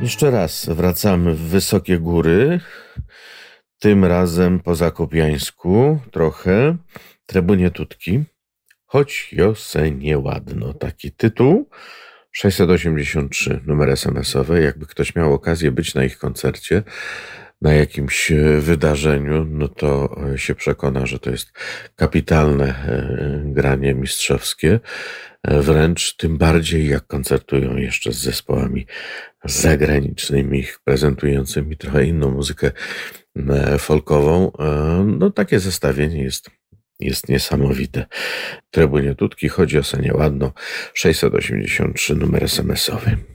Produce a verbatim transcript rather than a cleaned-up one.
Jeszcze raz wracamy w wysokie góry, tym razem po zakopiańsku trochę, Trybunie Tutki, choć Josenie ładno, taki tytuł, sześćset osiemdziesiąt trzy numer es em esowy, jakby ktoś miał okazję być na ich koncercie, na jakimś wydarzeniu, no to się przekona, że to jest kapitalne granie mistrzowskie, wręcz tym bardziej jak koncertują jeszcze z zespołami zagranicznymi, prezentującymi trochę inną muzykę folkową. No takie zestawienie jest, jest niesamowite. Trybunie Tutki, chodzi o Josenie ładno, sześćset osiemdziesiąt trzy numer es em esowy.